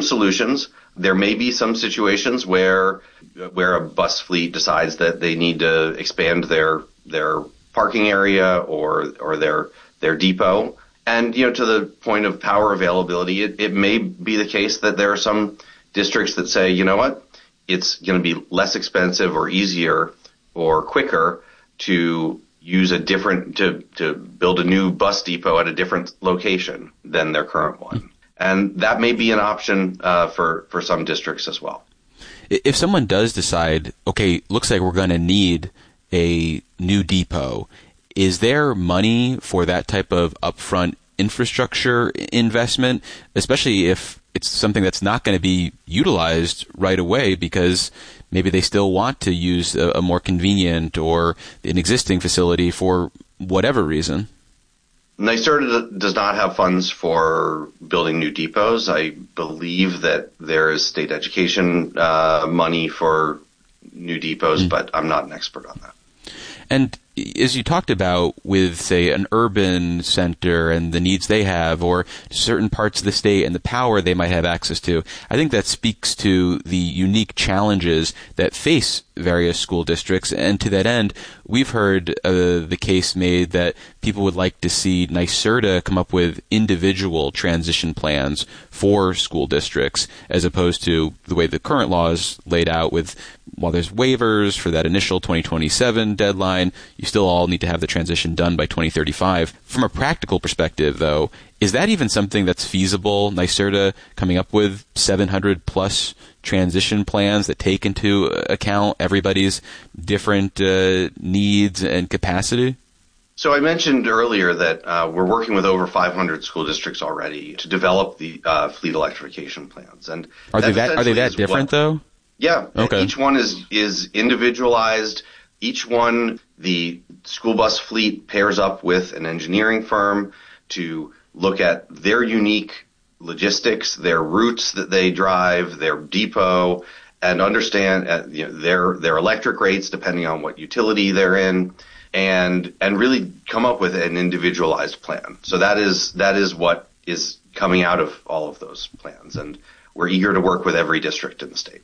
solutions. There may be some situations where a bus fleet decides that they need to expand their parking area or their depot. And, to the point of power availability, it may be the case that there are some districts that say, you know what, it's going to be less expensive or easier or quicker to use to build a new bus depot at a different location than their current one. And that may be an option for some districts as well. If someone does decide, okay, looks like we're going to need a new depot, is there money for that type of upfront infrastructure investment, especially if it's something that's not going to be utilized right away because maybe they still want to use a more convenient or an existing facility for whatever reason? NYSERDA does not have funds for building new depots. I believe that there is state education money for new depots, but I'm not an expert on that. And as you talked about with, say, an urban center and the needs they have, or certain parts of the state and the power they might have access to, I think that speaks to the unique challenges that face various school districts. And to that end, we've heard the case made that people would like to see NYSERDA come up with individual transition plans for school districts, as opposed to the way the current law is laid out with, while there's waivers for that initial 2027 deadline, you still all need to have the transition done by 2035. From a practical perspective, though, is that even something that's feasible? NYSERDA coming up with 700 plus transition plans that take into account everybody's different needs and capacity? So I mentioned earlier that we're working with over 500 school districts already to develop the fleet electrification plans. And are they that different, though? Yeah. Okay. Each one is individualized. Each one, the school bus fleet pairs up with an engineering firm to look at their unique logistics, their routes that they drive, their depot, and understand their electric rates depending on what utility they're in, and really come up with an individualized plan. So that is what is coming out of all of those plans, and we're eager to work with every district in the state.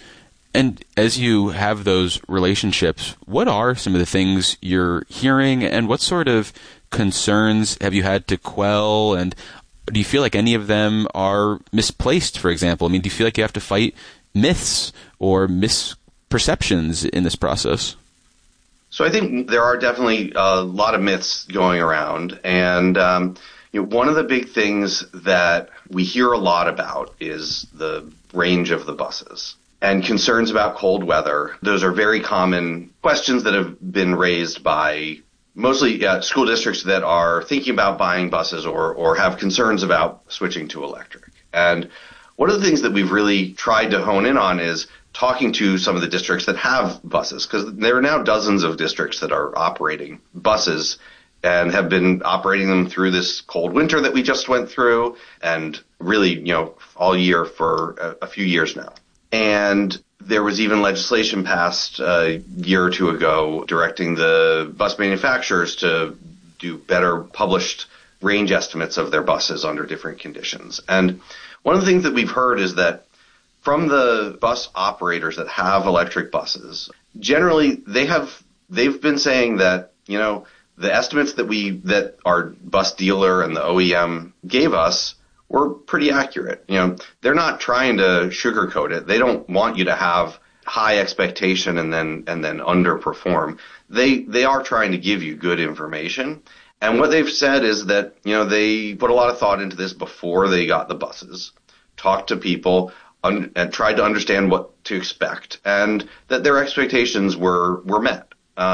And as you have those relationships, what are some of the things you're hearing, and what sort of concerns have you had to quell? And do you feel like any of them are misplaced, for example? I mean, do you feel like you have to fight myths or misperceptions in this process? So I think there are definitely a lot of myths going around. And one of the big things that we hear a lot about is the range of the buses. And concerns about cold weather. Those are very common questions that have been raised by mostly school districts that are thinking about buying buses or have concerns about switching to electric. And one of the things that we've really tried to hone in on is talking to some of the districts that have buses, because there are now dozens of districts that are operating buses and have been operating them through this cold winter that we just went through, and really, all year for a few years now. And there was even legislation passed a year or two ago directing the bus manufacturers to do better published range estimates of their buses under different conditions. And one of the things that we've heard is that from the bus operators that have electric buses, generally they've been saying that, the estimates that our bus dealer and the OEM gave us were pretty accurate. They're not trying to sugarcoat it. They don't want you to have high expectation and then underperform. They are trying to give you good information. And what they've said is that, they put a lot of thought into this before they got the buses, talked to people, and tried to understand what to expect, and that their expectations were met.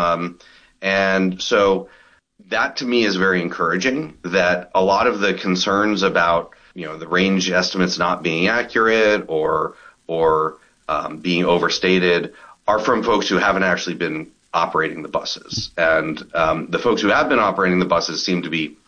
And so that to me is very encouraging, that a lot of the concerns about the range estimates not being accurate or being overstated are from folks who haven't actually been operating the buses. And the folks who have been operating the buses seem to be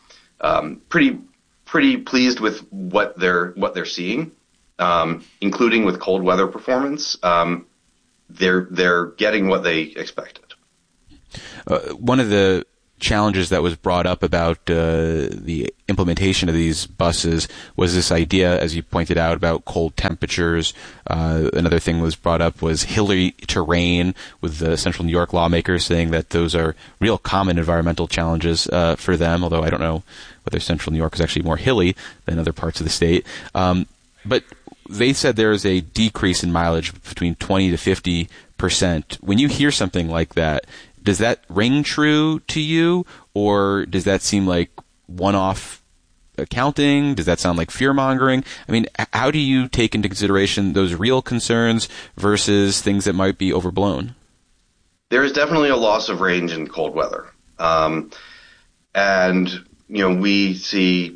pretty pleased with what they're seeing, including with cold weather performance. They're getting what they expected. One of the challenges that was brought up about the implementation of these buses was this idea, as you pointed out, about cold temperatures. Another thing was brought up was hilly terrain, with the Central New York lawmakers saying that those are real common environmental challenges for them, although I don't know whether Central New York is actually more hilly than other parts of the state. But they said there is a decrease in mileage between 20 to 50%. When you hear something like that, does that ring true to you, or does that seem like one-off accounting? Does that sound like fear-mongering? I mean, how do you take into consideration those real concerns versus things that might be overblown? There is definitely a loss of range in cold weather. And, we see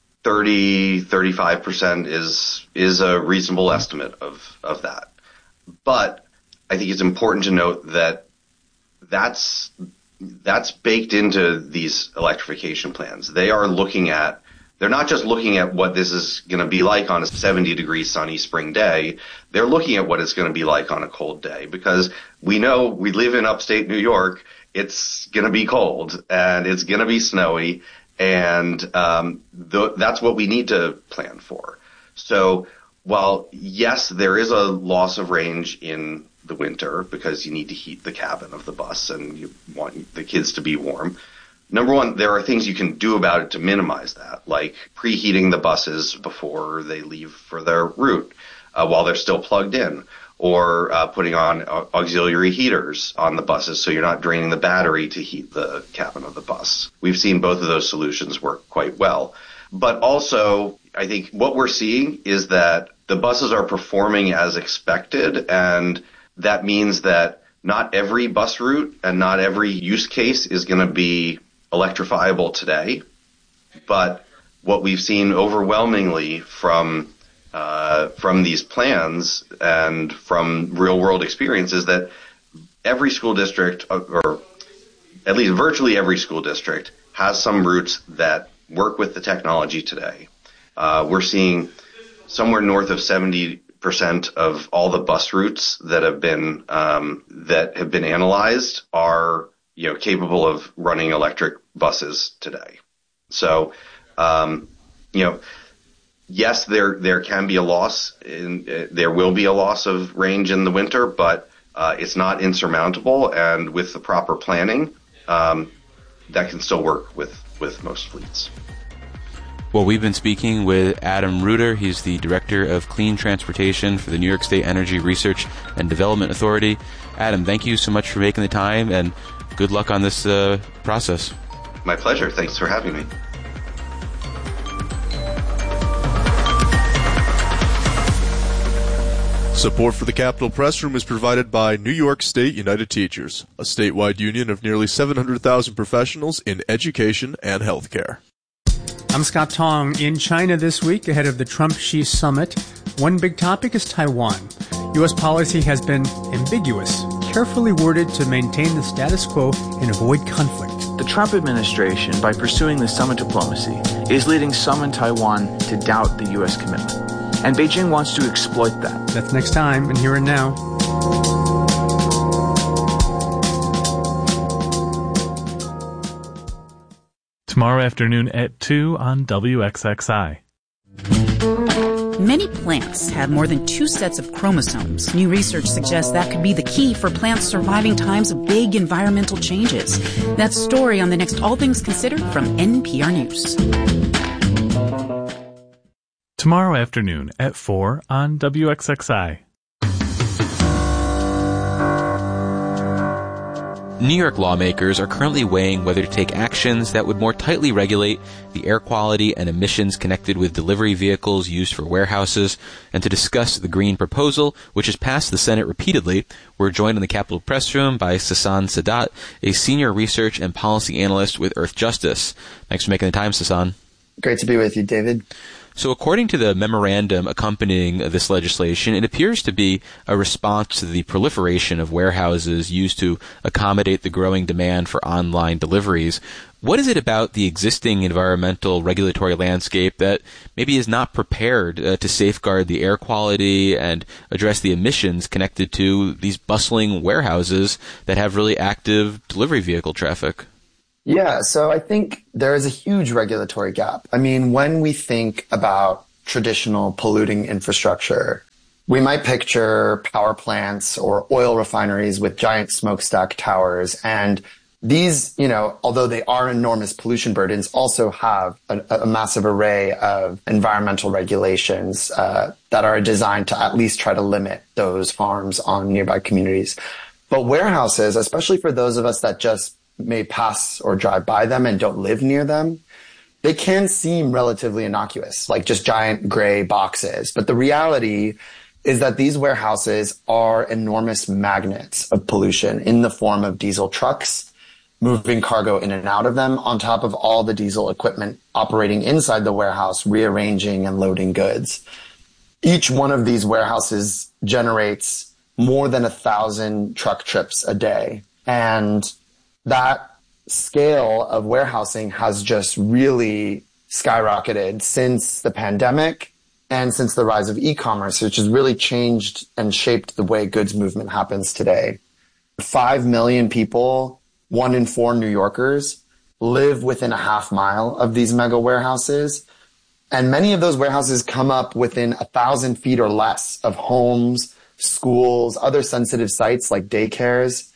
35% is a reasonable estimate of that. But I think it's important to note that that's baked into these electrification plans. They're not just looking at what this is going to be like on a 70-degree sunny spring day. They're looking at what it's going to be like on a cold day, because we know we live in upstate New York. It's going to be cold and it's going to be snowy, and that's what we need to plan for. So while, yes, there is a loss of range in the winter because you need to heat the cabin of the bus and you want the kids to be warm. Number one, there are things you can do about it to minimize that, like preheating the buses before they leave for their route while they're still plugged in, or putting on auxiliary heaters on the buses so you're not draining the battery to heat the cabin of the bus. We've seen both of those solutions work quite well. But also, I think what we're seeing is that the buses are performing as expected, and that means that not every bus route and not every use case is going to be electrifiable today. But what we've seen overwhelmingly from these plans and from real-world experience is that every school district, or at least virtually every school district, has some routes that work with the technology today. We're seeing somewhere north of 70% of all the bus routes that have been analyzed are capable of running electric buses today. So yes, there can be a loss there will be a loss of range in the winter, but it's not insurmountable, and with the proper planning, that can still work with most fleets. Well, we've been speaking with Adam Reuter. He's the Director of Clean Transportation for the New York State Energy Research and Development Authority. Adam, thank you so much for making the time, and good luck on this process. My pleasure. Thanks for having me. Support for the Capitol Press Room is provided by New York State United Teachers, a statewide union of nearly 700,000 professionals in education and healthcare. I'm Scott Tong. In China this week, ahead of the Trump-Xi summit, one big topic is Taiwan. U.S. policy has been ambiguous, carefully worded to maintain the status quo and avoid conflict. The Trump administration, by pursuing the summit diplomacy, is leading some in Taiwan to doubt the U.S. commitment. And Beijing wants to exploit that. That's next time, and Here and Now. Tomorrow afternoon at 2 on WXXI. Many plants have more than 2 sets of chromosomes. New research suggests that could be the key for plants surviving times of big environmental changes. That story on the next All Things Considered from NPR News. Tomorrow afternoon at 4 on WXXI. New York lawmakers are currently weighing whether to take actions that would more tightly regulate the air quality and emissions connected with delivery vehicles used for warehouses. And to discuss the green proposal, which has passed the Senate repeatedly, we're joined in the Capitol Press Room by Sasan Sadat, a senior research and policy analyst with Earth Justice. Thanks for making the time, Sasan. Great to be with you, David. So according to the memorandum accompanying this legislation, it appears to be a response to the proliferation of warehouses used to accommodate the growing demand for online deliveries. What is it about the existing environmental regulatory landscape that maybe is not prepared to safeguard the air quality and address the emissions connected to these bustling warehouses that have really active delivery vehicle traffic? Yeah, so I think there is a huge regulatory gap. I mean, when we think about traditional polluting infrastructure, we might picture power plants or oil refineries with giant smokestack towers. And these, although they are enormous pollution burdens, also have a massive array of environmental regulations that are designed to at least try to limit those harms on nearby communities. But warehouses, especially for those of us that just may pass or drive by them and don't live near them, they can seem relatively innocuous, like just giant gray boxes. But the reality is that these warehouses are enormous magnets of pollution in the form of diesel trucks moving cargo in and out of them, on top of all the diesel equipment operating inside the warehouse, rearranging and loading goods. Each one of these warehouses generates more than 1,000 truck trips a day. And that scale of warehousing has just really skyrocketed since the pandemic and since the rise of e-commerce, which has really changed and shaped the way goods movement happens today. 5 million people, 1 in 4 New Yorkers, live within a half mile of these mega warehouses. And many of those warehouses come up within 1,000 feet or less of homes, schools, other sensitive sites like daycares.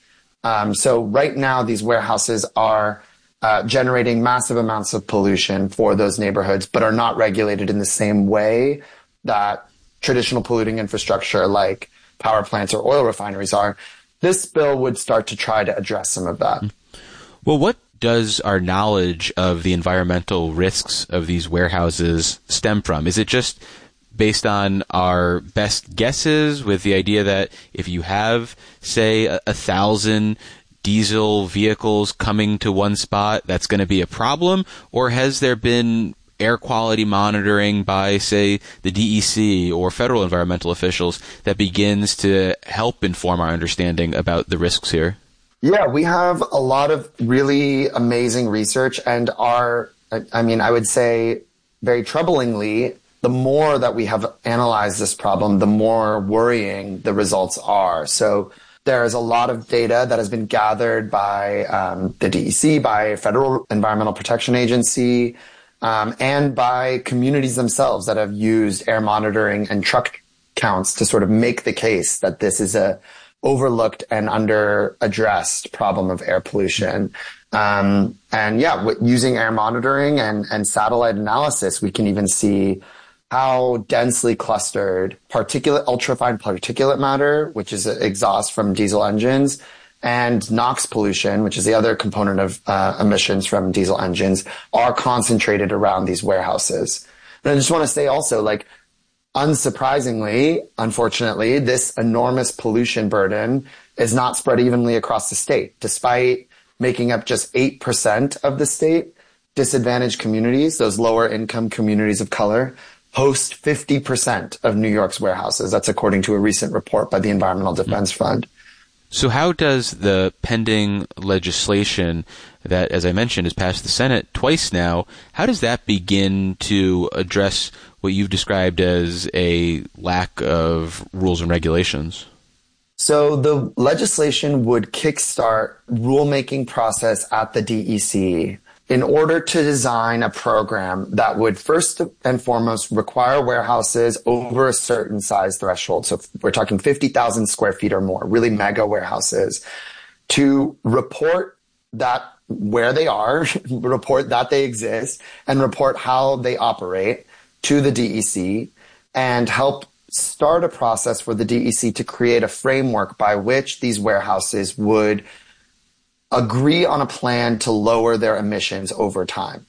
So right now, these warehouses are generating massive amounts of pollution for those neighborhoods, but are not regulated in the same way that traditional polluting infrastructure like power plants or oil refineries are. This bill would start to try to address some of that. Well, what does our knowledge of the environmental risks of these warehouses stem from? Is it just based on our best guesses with the idea that if you have, say, 1,000 diesel vehicles coming to one spot, that's going to be a problem? Or has there been air quality monitoring by, say, the DEC or federal environmental officials that begins to help inform our understanding about the risks here? Yeah, we have a lot of really amazing research, and I would say very troublingly, the more that we have analyzed this problem, the more worrying the results are. So there's a lot of data that has been gathered by the DEC, by Federal Environmental Protection Agency, and by communities themselves that have used air monitoring and truck counts to sort of make the case that this is a overlooked and under-addressed problem of air pollution. Using air monitoring and satellite analysis, we can even see how densely clustered ultrafine particulate matter, which is exhaust from diesel engines, and NOx pollution, which is the other component of emissions from diesel engines, are concentrated around these warehouses. And I just want to say also, unsurprisingly, unfortunately, this enormous pollution burden is not spread evenly across the state. Despite making up just 8% of the state, disadvantaged communities, those lower income communities of color, host 50% of New York's warehouses. That's according to a recent report by the Environmental Defense Fund. So how does the pending legislation that, as I mentioned, has passed the Senate twice now, how does that begin to address what you've described as a lack of rules and regulations? So the legislation would kickstart rulemaking process at the DEC in order to design a program that would first and foremost require warehouses over a certain size threshold. So we're talking 50,000 square feet or more, really mega warehouses, to report that where they are, report that they exist, and report how they operate to the DEC, and help start a process for the DEC to create a framework by which these warehouses would agree on a plan to lower their emissions over time.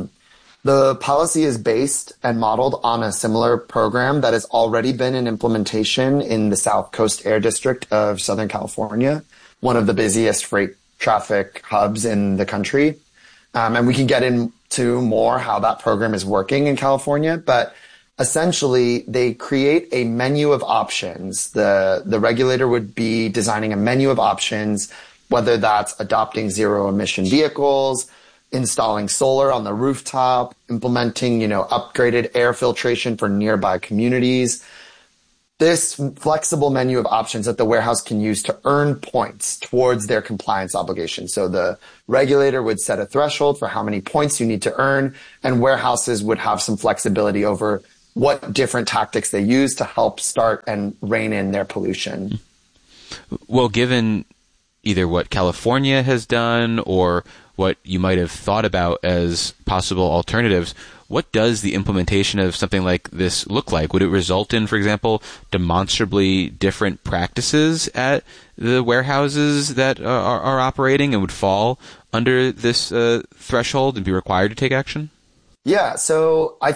The policy is based and modeled on a similar program that has already been in implementation in the South Coast Air District of Southern California, one of the busiest freight traffic hubs in the country. And we can get into more how that program is working in California, but essentially they create a menu of options. The regulator would be designing a menu of options, whether that's adopting zero emission vehicles, installing solar on the rooftop, implementing, upgraded air filtration for nearby communities. this flexible menu of options that the warehouse can use to earn points towards their compliance obligation. So the regulator would set a threshold for how many points you need to earn, and warehouses would have some flexibility over what different tactics they use to help start and rein in their pollution. Well, given either what California has done or what you might have thought about as possible alternatives, what does the implementation of something like this look like? Would it result in, for example, demonstrably different practices at the warehouses that are operating and would fall under this threshold and be required to take action? Yeah, so I